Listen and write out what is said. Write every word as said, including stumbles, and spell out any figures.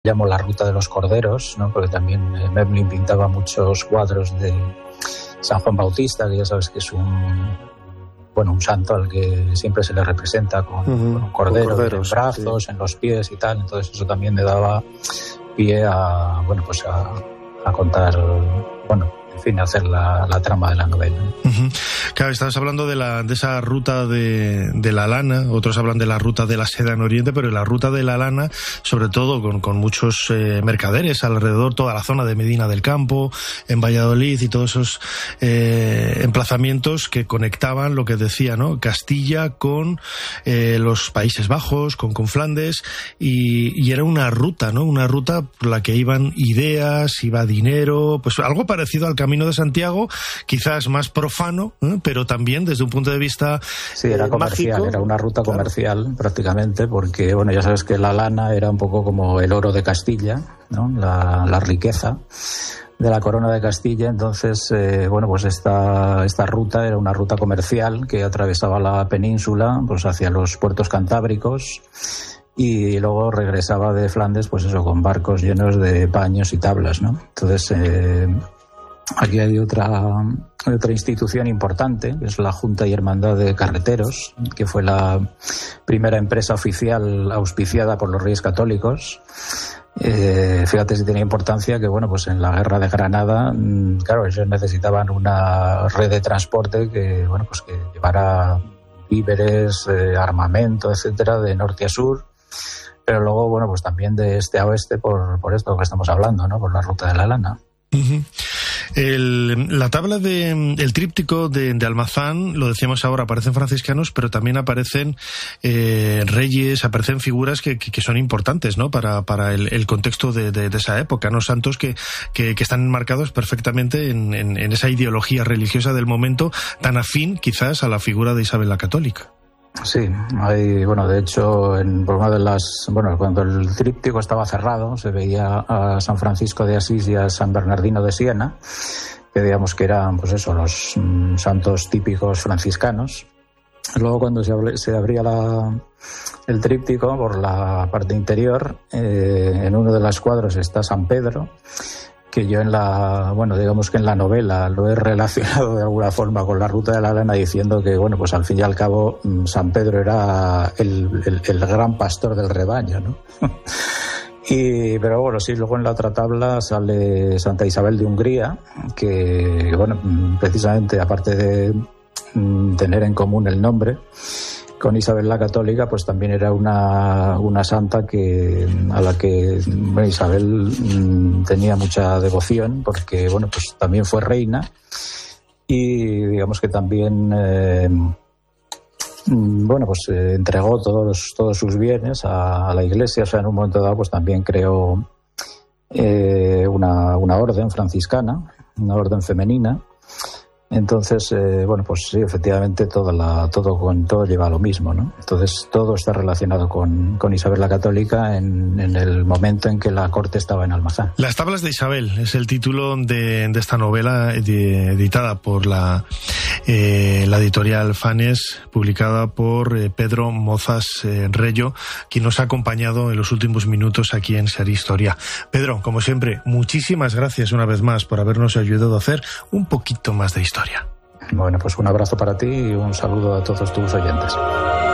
llamo la ruta de los corderos, ¿no? Porque también eh, Memling pintaba muchos cuadros de San Juan Bautista, que ya sabes que es un bueno un santo al que siempre se le representa con, uh-huh, con un cordero con corderos, en los brazos, sí, en los pies y tal. Entonces eso también le daba pie a bueno pues a, a contar bueno en fin, hacer la, la trama de la novela. Uh-huh. Claro, estabas hablando de, la, de esa ruta de, de la lana, otros hablan de la ruta de la seda en Oriente, pero la ruta de la lana, sobre todo con, con muchos eh, mercaderes alrededor, toda la zona de Medina del Campo, en Valladolid y todos esos eh, emplazamientos que conectaban lo que decía, ¿no? Castilla con eh, los Países Bajos, con, con Flandes, y, y era una ruta, ¿no? Una ruta por la que iban ideas, iba dinero, pues algo parecido al Camino de Santiago, quizás más profano, ¿eh? Pero también desde un punto de vista sí, era eh, comercial, mágico. Era una ruta comercial, claro, prácticamente, porque bueno, ya sabes que la lana era un poco como el oro de Castilla, ¿no? La, la riqueza de la corona de Castilla. Entonces, eh, bueno, pues esta, esta ruta era una ruta comercial que atravesaba la península, pues hacia los puertos cantábricos, y luego regresaba de Flandes, pues eso, con barcos llenos de paños y tablas, ¿no? Entonces, eh, aquí hay otra, otra institución importante, que es la Junta y Hermandad de Carreteros, que fue la primera empresa oficial auspiciada por los Reyes Católicos. Eh, fíjate si tenía importancia que, bueno, pues en la Guerra de Granada, claro, ellos necesitaban una red de transporte que, bueno, pues que llevara víveres, eh, armamento, etcétera, de norte a sur, pero luego, bueno, pues también de este a oeste por, por esto que estamos hablando, ¿no? Por la ruta de la lana. Uh-huh. El, la tabla de el tríptico de, de Almazán, lo decíamos ahora, aparecen franciscanos, pero también aparecen eh, reyes, aparecen figuras que, que, que son importantes, ¿no? Para, para el, el contexto de, de, de esa época, ¿no? Santos que, que, que están enmarcados perfectamente en, en, en esa ideología religiosa del momento, tan afín quizás a la figura de Isabel la Católica. Sí, hay, bueno, de hecho, en por una de las, bueno, cuando el tríptico estaba cerrado, se veía a San Francisco de Asís y a San Bernardino de Siena, que digamos que eran, pues eso, los mm, santos típicos franciscanos. Luego, cuando se, abre, se abría la, el tríptico por la parte interior, eh, en uno de los cuadros está San Pedro, que yo en la, bueno, digamos que en la novela lo he relacionado de alguna forma con la ruta de la lana, diciendo que, bueno, pues al fin y al cabo San Pedro era el, el, el gran pastor del rebaño, ¿no? Y, pero bueno, sí, luego en la otra tabla sale Santa Isabel de Hungría, que, bueno, precisamente aparte de tener en común el nombre con Isabel la Católica, pues también era una, una santa que a la que bueno, Isabel mmm, tenía mucha devoción, porque bueno, pues también fue reina y digamos que también eh, bueno, pues eh, entregó todos, todos sus bienes a, a la Iglesia. O sea, en un momento dado pues también creó eh, una, una orden franciscana, una orden femenina. Entonces, eh, bueno, pues sí, efectivamente todo, la, todo, con, todo lleva a lo mismo, ¿no? Entonces todo está relacionado con, con Isabel la Católica en, en el momento en que la corte estaba en Almazán. Las tablas de Isabel es el título de, de esta novela de, editada por la, eh, la editorial Fanes, publicada por eh, Pedro Mozas eh, Reyo, quien nos ha acompañado en los últimos minutos aquí en Ser Historia. Pedro, como siempre, muchísimas gracias una vez más por habernos ayudado a hacer un poquito más de historia. Bueno, pues un abrazo para ti y un saludo a todos tus oyentes.